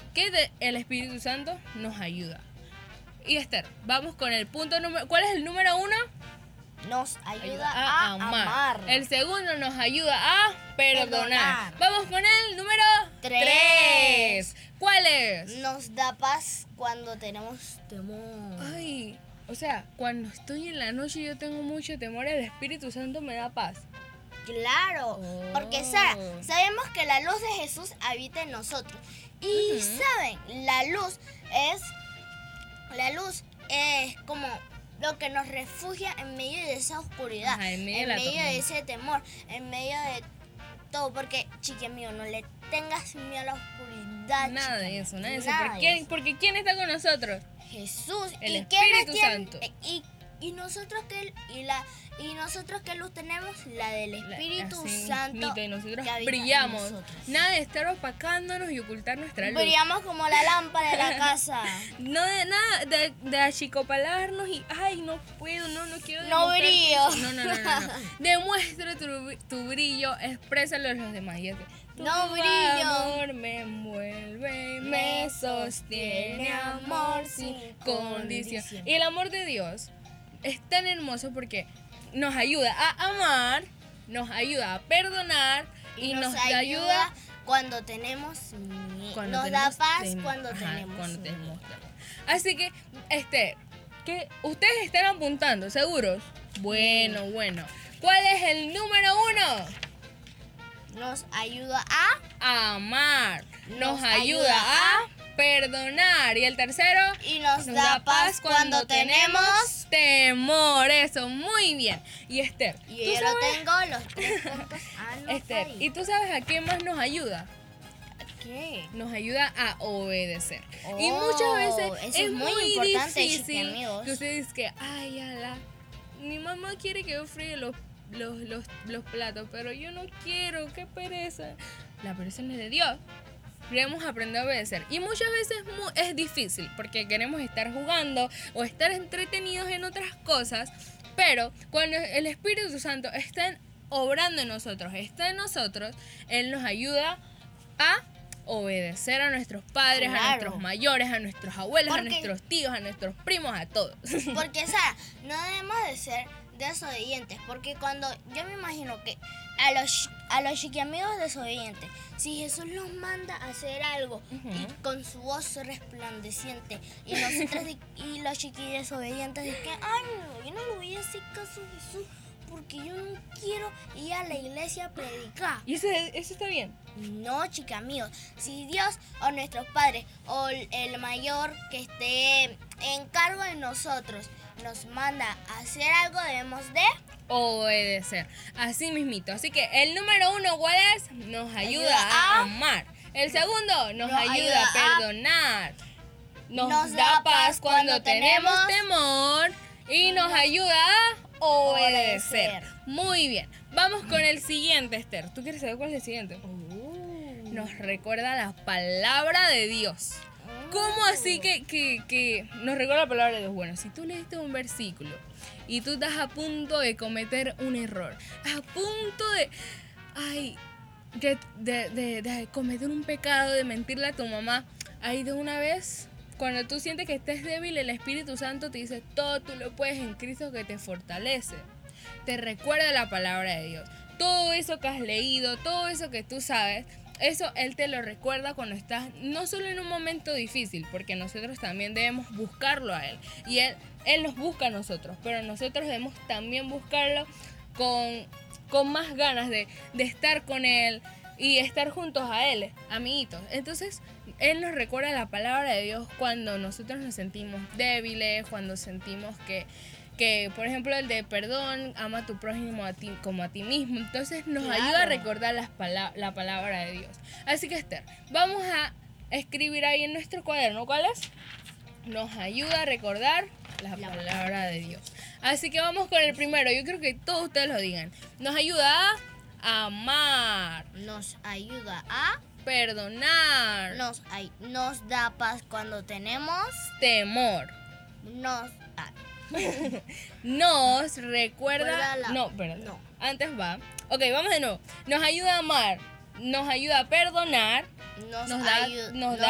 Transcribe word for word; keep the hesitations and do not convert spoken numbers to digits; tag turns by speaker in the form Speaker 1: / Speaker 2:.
Speaker 1: que de- el Espíritu Santo nos ayuda. Y Esther, vamos con el punto número... ¿Cuál es el número uno?
Speaker 2: Nos ayuda,
Speaker 1: Ayuda
Speaker 2: a, amar.
Speaker 1: El segundo nos ayuda a perdonar.
Speaker 2: Perdonar.
Speaker 1: Vamos con el número
Speaker 2: Tres.
Speaker 1: tres. ¿Cuál es?
Speaker 2: Nos da paz cuando tenemos temor.
Speaker 1: Ay, o sea, cuando estoy en la noche y yo tengo mucho temor, el Espíritu Santo me da paz.
Speaker 2: Claro,
Speaker 1: Oh.
Speaker 2: porque Sara, sabemos que la luz de Jesús habita en nosotros. Y
Speaker 1: Ujú.
Speaker 2: saben, la luz es la luz es como lo que nos refugia en medio de esa oscuridad,
Speaker 1: Ajá, en medio de
Speaker 2: en
Speaker 1: la
Speaker 2: medio de
Speaker 1: tormenta.
Speaker 2: ese temor, en medio de todo, porque chiqui mío, no le tengas miedo a la oscuridad.
Speaker 1: Nada de
Speaker 2: chica,
Speaker 1: eso, nada de eso.
Speaker 2: nada
Speaker 1: ¿Por
Speaker 2: de
Speaker 1: quién-
Speaker 2: eso.
Speaker 1: Porque ¿quién está con nosotros?
Speaker 2: Jesús
Speaker 1: El
Speaker 2: ¿y quién es
Speaker 1: Espíritu
Speaker 2: quién?
Speaker 1: Santo.
Speaker 2: Eh, y y nosotros qué y la y nosotros qué luz tenemos, la del
Speaker 1: La-
Speaker 2: Espíritu
Speaker 1: así
Speaker 2: Santo,
Speaker 1: mismito, y nosotros
Speaker 2: que habita en
Speaker 1: brillamos.
Speaker 2: nosotros.
Speaker 1: Nada de estar opacándonos y ocultar nuestra luz.
Speaker 2: Brillamos como la lámpara de la casa.
Speaker 1: No de nada de, de achicopalarnos y ay no puedo, no, no quiero
Speaker 2: No
Speaker 1: demostrar
Speaker 2: brillo.
Speaker 1: que- No, no, no, no, no. Demuestra tu, tu brillo, exprésalo a los demás. Y así, tu
Speaker 2: No brillo.
Speaker 1: amor me envuelve, me
Speaker 2: Me
Speaker 1: sostiene,
Speaker 2: sostiene,
Speaker 1: amor sin
Speaker 2: sin
Speaker 1: condición.
Speaker 2: condición.
Speaker 1: Y el amor de Dios es tan hermoso porque nos ayuda a amar, nos ayuda a perdonar y, nos, da ayuda
Speaker 2: cuando tenemos miedo.
Speaker 1: cuando
Speaker 2: Nos
Speaker 1: tenemos
Speaker 2: da paz
Speaker 1: tem-
Speaker 2: cuando
Speaker 1: ajá,
Speaker 2: tenemos
Speaker 1: cuando
Speaker 2: miedo.
Speaker 1: tenemos temor. Así que, este, que ustedes están apuntando, ¿seguros? Bueno, bueno. ¿Cuál es el número uno?
Speaker 2: Nos ayuda a
Speaker 1: Amar. Nos,
Speaker 2: Nos
Speaker 1: ayuda,
Speaker 2: ayuda
Speaker 1: a perdonar. Y el tercero,
Speaker 2: y nos, da paz cuando tenemos.
Speaker 1: temor. Eso, muy bien. Y Esther,
Speaker 2: Y
Speaker 1: ¿tú
Speaker 2: yo lo
Speaker 1: sabes?
Speaker 2: tengo los tres puntos
Speaker 1: Esther, ¿y
Speaker 2: anotaditos.
Speaker 1: tú sabes a qué más nos ayuda?
Speaker 2: ¿Qué?
Speaker 1: Nos ayuda a obedecer.
Speaker 2: Oh,
Speaker 1: y muchas veces
Speaker 2: eso
Speaker 1: es,
Speaker 2: es muy
Speaker 1: muy
Speaker 2: importante,
Speaker 1: difícil
Speaker 2: chiquiamigos.
Speaker 1: que ustedes que, ay, ala, mi mamá quiere que yo fríe los, los, los, los platos, pero yo no quiero, qué pereza. La pereza no es de Dios. Queremos aprender a obedecer. Y muchas veces mu- es difícil porque queremos estar jugando o estar entretenidos en otras cosas. Pero cuando el Espíritu Santo está en- obrando en nosotros, está en nosotros, Él nos ayuda a obedecer a nuestros padres, a
Speaker 2: Claro.
Speaker 1: nuestros mayores, a nuestros abuelos, a
Speaker 2: Porque-
Speaker 1: nuestros tíos, a nuestros primos, a todos.
Speaker 2: Porque, Sara, no debemos de ser desobedientes. Porque cuando yo me imagino que a los, a los chiquiamigos desobedientes, si Jesús los manda a hacer algo
Speaker 1: Ujú.
Speaker 2: y con su voz resplandeciente, y nosotros di- y los chiquillos desobedientes dicen que, ay, no, yo no le voy a hacer caso a Jesús porque yo no quiero ir a la iglesia a predicar.
Speaker 1: Y eso, eso está bien.
Speaker 2: No, chica amigos, si Dios o nuestros padres o el el mayor que esté en cargo de nosotros nos manda a hacer algo, debemos de
Speaker 1: Obedecer. Así mismito. Así que el número uno, ¿cuál es? Nos ayuda,
Speaker 2: Ayuda
Speaker 1: a,
Speaker 2: a-
Speaker 1: amar. El segundo, nos
Speaker 2: Nos
Speaker 1: ayuda,
Speaker 2: ayuda
Speaker 1: a
Speaker 2: a-
Speaker 1: perdonar. Nos,
Speaker 2: Nos
Speaker 1: da paz cuando tenemos temor. Y nos ayuda a obedecer.
Speaker 2: Obedecer.
Speaker 1: Muy bien. Vamos con el siguiente, Esther. ¿Tú quieres saber cuál es el siguiente? Nos recuerda la palabra de Dios. ¿Cómo así que, que, que nos recuerda la palabra de Dios? Bueno, si tú leíste un versículo y tú estás a punto de cometer un error, a punto de, ay, de, de, de, de cometer un pecado, de mentirle a tu mamá, ahí de una vez, cuando tú sientes que estés débil, el Espíritu Santo te dice, todo tú lo puedes en Cristo que te fortalece. Te recuerda la palabra de Dios. Todo eso que has leído, todo eso que tú sabes, eso Él te lo recuerda cuando estás no solo en un momento difícil, porque nosotros también debemos buscarlo a Él. Y Él, Él nos busca a nosotros, pero nosotros debemos también buscarlo con, con más ganas de, de estar con Él y estar juntos a Él, amiguitos. Entonces, Él nos recuerda la palabra de Dios cuando nosotros nos sentimos débiles, cuando sentimos que... que por ejemplo el de perdón, ama a tu prójimo a ti, como a ti mismo. Entonces nos
Speaker 2: Claro.
Speaker 1: ayuda a recordar las pala- la palabra de Dios. Así que Esther, vamos a escribir ahí en nuestro cuaderno, ¿cuál es? Nos ayuda a recordar la,
Speaker 2: La
Speaker 1: palabra de Dios. Así que vamos con el primero, yo creo que todos ustedes lo digan. Nos ayuda a amar,
Speaker 2: nos ayuda a
Speaker 1: perdonar,
Speaker 2: nos, ay- nos da paz cuando tenemos
Speaker 1: temor.
Speaker 2: nos ah,
Speaker 1: Nos recuerda...
Speaker 2: Recuerda la-
Speaker 1: No, perdón.
Speaker 2: no.
Speaker 1: Antes va. Ok, vamos de nuevo. Nos ayuda a amar. Nos ayuda a perdonar.
Speaker 2: nos,
Speaker 1: Nos da,
Speaker 2: ayu-
Speaker 1: nos da